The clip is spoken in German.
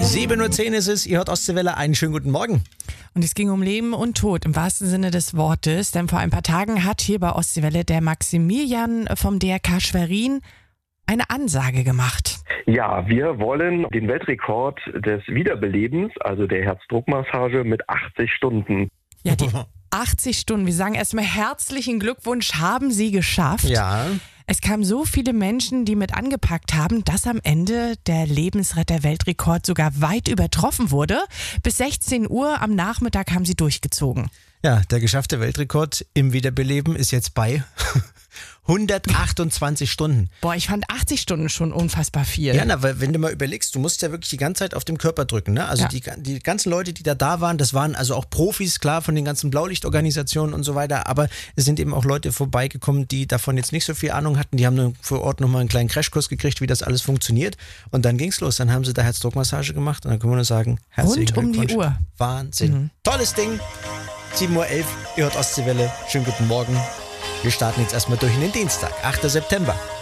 7:10 Uhr ist es, ihr hört Ostseewelle, einen schönen guten Morgen. Und es ging um Leben und Tod im wahrsten Sinne des Wortes, denn vor ein paar Tagen hat hier bei Ostseewelle der Maximilian vom DRK Schwerin eine Ansage gemacht. Ja, wir wollen den Weltrekord des Wiederbelebens, also der Herzdruckmassage, mit 80 Stunden. Ja, die 80 Stunden. Wir sagen erstmal herzlichen Glückwunsch, haben Sie geschafft. Ja. Es kamen so viele Menschen, die mit angepackt haben, dass am Ende der Lebensretter-Weltrekord sogar weit übertroffen wurde. Bis 16 Uhr am Nachmittag haben sie durchgezogen. Ja, der geschaffte Weltrekord im Wiederbeleben ist jetzt bei 128 Stunden. Boah, ich fand 80 Stunden schon unfassbar viel. Ja, weil wenn du mal überlegst, du musst ja wirklich die ganze Zeit auf dem Körper drücken. Ne? Also Ja. die ganzen Leute, die da waren, das waren also auch Profis, klar, von den ganzen Blaulichtorganisationen und so weiter. Aber es sind eben auch Leute vorbeigekommen, die davon jetzt nicht so viel Ahnung hatten. Die haben dann vor Ort nochmal einen kleinen Crashkurs gekriegt, wie das alles funktioniert. Und dann ging's los. Dann haben sie da Herzdruckmassage gemacht. Und dann können wir nur sagen, herzlichen Rund um die Glückwunsch. Uhr. Wahnsinn. Tolles Ding. 7:11 Uhr, ihr hört Ostseewelle. Schönen guten Morgen. Wir starten jetzt erstmal durch in den Dienstag, 8. September.